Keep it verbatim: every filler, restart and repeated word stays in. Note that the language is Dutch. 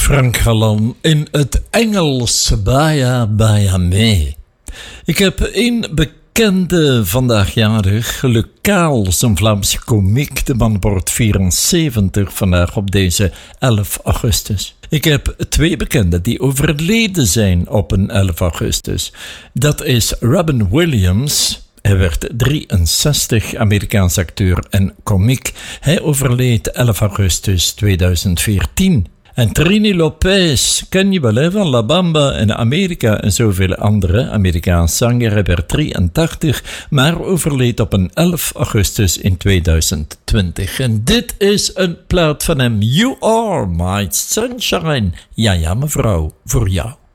Frank Galan in het Engels Baia Baia Me. Ik heb één bekende vandaag jarig, Luc Kaels, een Vlaamse komiek. De man wordt vierenzeventig vandaag op deze elf augustus. Ik heb twee bekenden die overleden zijn op een elf augustus. Dat is Robin Williams. Hij werd drieënzestig, Amerikaans acteur en komiek. Hij overleed elf augustus tweeduizend veertien. En Trini Lopez, ken je wel hè, van La Bamba en Amerika en zoveel andere. Amerikaans zanger. Hij werd drieëntachtig, maar overleed op een elf augustus in tweeduizend twintig. En dit is een plaat van hem. You Are My Sunshine. Ja, ja, mevrouw, voor jou.